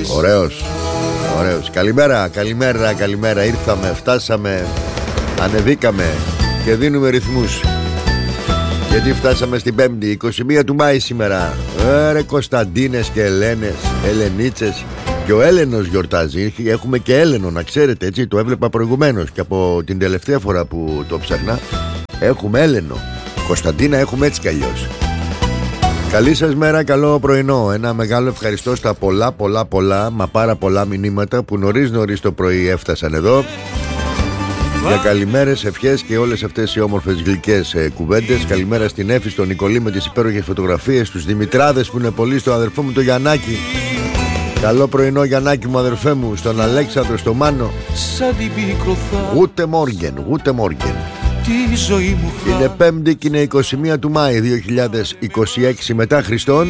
Ωραίος. Καλημέρα. Ήρθαμε, φτάσαμε, ανεβήκαμε και δίνουμε ρυθμούς. Γιατί φτάσαμε στην Πέμπτη, 21 του Μάη σήμερα. Ρε Κωνσταντίνες και Ελένες, Ελενίτσες. Και ο Έλενος γιορτάζει. Έχουμε και Έλενο, να ξέρετε, έτσι. Το έβλεπα προηγουμένως και από την τελευταία φορά που το ψάχνα. Έχουμε Έλενο. Κωνσταντίνα έχουμε έτσι κι αλλιώς. Καλή σας μέρα, καλό πρωινό. Ένα μεγάλο ευχαριστώ στα πολλά, μα πάρα πολλά μηνύματα που νωρίς το πρωί έφτασαν εδώ. Για καλημέρες, ευχές και όλες αυτές οι όμορφες γλυκές κουβέντες. Καλημέρα στην Έφη, στον Νικολή με τις υπέροχες φωτογραφίες, στους Δημητράδες που είναι πολύ, στο αδερφό μου το Γιαννάκη. Καλό πρωινό Γιαννάκη μου, αδερφέ μου, στον Αλέξανδρο, στο Μάνο. Γούτε μόργεν. Είναι Πέμπτη και είναι 21 του Μάη 2026 μετά Χριστόν.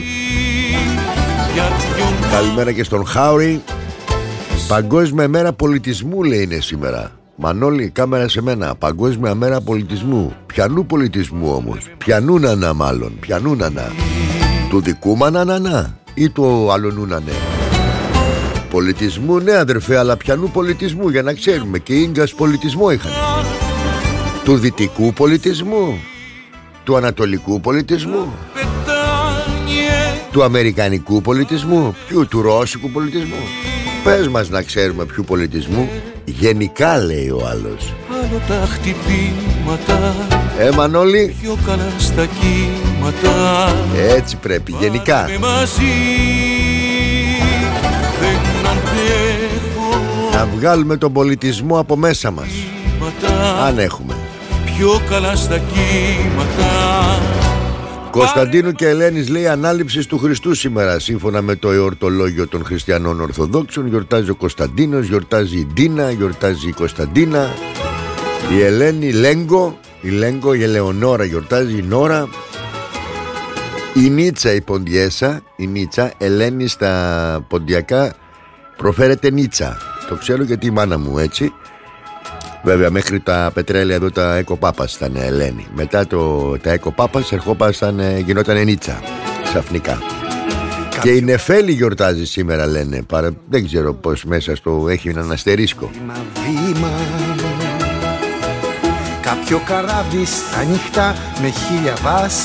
Καλημέρα και στον Χάουρη. Παγκόσμια μέρα πολιτισμού λέει είναι σήμερα. Μανώλη, κάμερα σε μένα. Παγκόσμια μέρα πολιτισμού. Ποιανού πολιτισμού όμως? Ποιανούνανα μάλλον. Ποιανούνανα? Του δικού μανανανά ή του αλλονούνανε? Πολιτισμού ναι αδερφέ, αλλά ποιανού πολιτισμού? Για να ξέρουμε. Και οι Ίγκας πολιτισμό είχαν. Του δυτικού πολιτισμού, του ανατολικού πολιτισμού, του αμερικανικού πολιτισμού, του ρώσικου πολιτισμού? Πες μας να ξέρουμε ποιου πολιτισμού. Γενικά λέει ο άλλος. Μανώλη, έτσι πρέπει, γενικά. Να βγάλουμε τον πολιτισμό από μέσα μας, αν έχουμε. Πιο καλά στα κύματα. Κωνσταντίνου και Ελένης λέει ανάληψης του Χριστού σήμερα. Σύμφωνα με το εορτολόγιο των χριστιανών Ορθοδόξων, γιορτάζει ο Κωνσταντίνος, γιορτάζει η Ντίνα, γιορτάζει η Κωνσταντίνα, η Ελένη, η Ελεονόρα γιορτάζει, η Νόρα, η Νίτσα, η Ποντιέσα, η Νίτσα. Ελένη στα ποντιακά προφέρεται Νίτσα. Το ξέρω γιατί η μάνα μου έτσι. Βέβαια μέχρι τα πετρέλαια εδώ τα Εκοπάπας ήταν Ελένη. Μετά τα Εκοπάπας γινόταν Νίτσα ξαφνικά. Και η Νεφέλη γιορτάζει σήμερα λένε. Δεν ξέρω πως μέσα στο έχει έναν αστερίσκο. Κάποιο καράβι στα νύχτα με 1000 βάσεις